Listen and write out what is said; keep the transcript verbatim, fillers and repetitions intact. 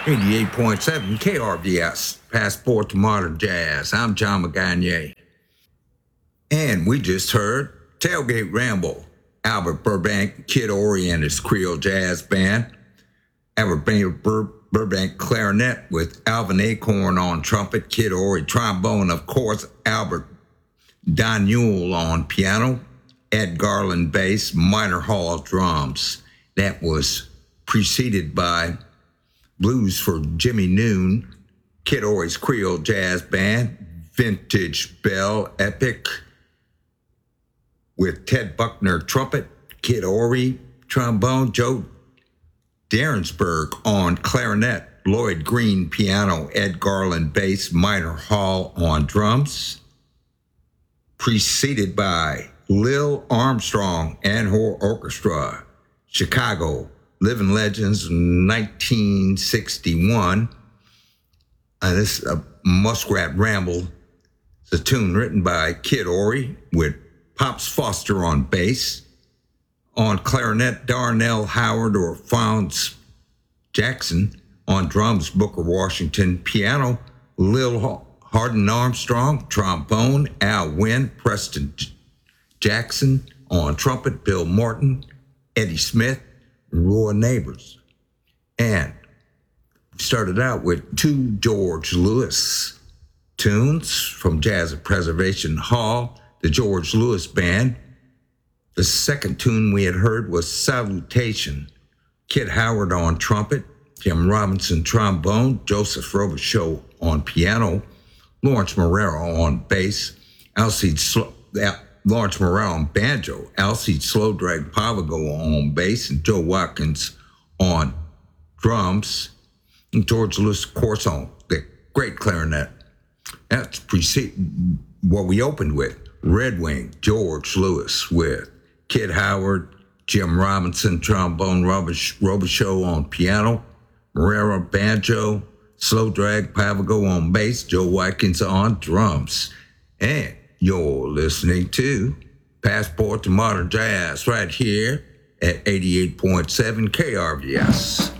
eighty-eight point seven K R V S, Passport to Modern Jazz. I'm John McGagne. And we just heard Tailgate Ramble, Albert Burbank, Kid Ory and his Creole Jazz Band. Albert Bur- Burbank clarinet with Alvin Acorn on trumpet, Kid Ory trombone, of course, Albert Don Newell on piano, Ed Garland bass, Minor Hall drums. That was preceded by Blues for Jimmy Noon, Kid Ory's Creole Jazz Band, Vintage Bell Epic with Ted Buckner trumpet, Kid Ory trombone, Joe Derensburg on clarinet, Lloyd Green piano, Ed Garland bass, Minor Hall on drums, preceded by Lil Armstrong and her orchestra, Chicago, Living Legends, nineteen sixty-one. Uh, this is a Muskrat Ramble. It's a tune written by Kid Ory with Pops Foster on bass. On clarinet, Darnell Howard or Fonz Jackson. On drums, Booker Washington. Piano, Lil Hardin Armstrong. Trombone, Al Wynn. Preston Jackson. On trumpet, Bill Morton. Eddie Smith. Roy Neighbors. And we started out with two George Lewis tunes from Jazz at Preservation Hall, the George Lewis Band. The second tune we had heard was Salutation. Kid Howard on trumpet, Jim Robinson trombone, Joseph Robichaux on piano, Lawrence Morero on bass, Alcide Sl- Lawrence Morero on banjo, Alcide Slow Drag Pavago on bass, and Joe Watkins on drums, and George Lewis, of course, on the great clarinet. That's precede what we opened with, Red Wing, George Lewis with Kid Howard, Jim Robinson trombone, Robichaux on piano, Morero banjo, Slow Drag Pavago on bass, Joe Watkins on drums. And you're listening to Passport to Modern Jazz right here at eighty-eight point seven K R V S.